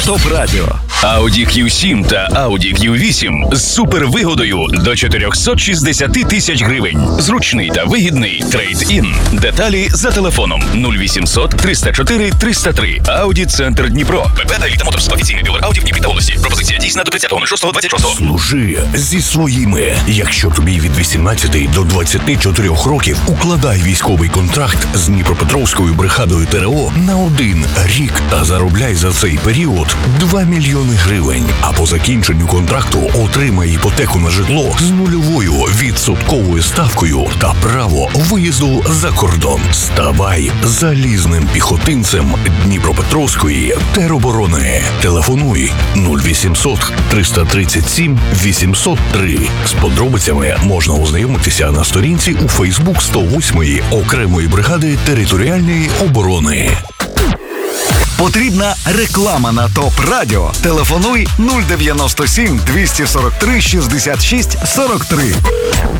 ТОП Радіо. Audi Q7 та Audi Q8 з супервигодою до 460 тисяч гривень. Зручний та вигідний трейд-ін. Деталі за телефоном 0800 304 303. Audi Центр Дніпро. ПП та Еліта Моторс. Офіційний дилер Audi в Дніпрі та області. Пропозиція дійсна до 30.06.26. Служи зі своїми. Якщо тобі від 18 до 24 років, укладай військовий контракт з Дніпропетровською бригадою ТРО на 1 рік та заробляй за цей період 2 мільйони гривень. А по закінченню контракту отримай іпотеку на житло з 0% ставкою та право виїзду за кордон. Ставай залізним піхотинцем Дніпропетровської тероборони. Телефонуй 0800 337 803. З подробицями можна ознайомитися на сторінці у Фейсбук 108-ї окремої бригади територіальної оборони. Потрібна реклама на ТОП Радіо. Телефонуй 097 243 66 43.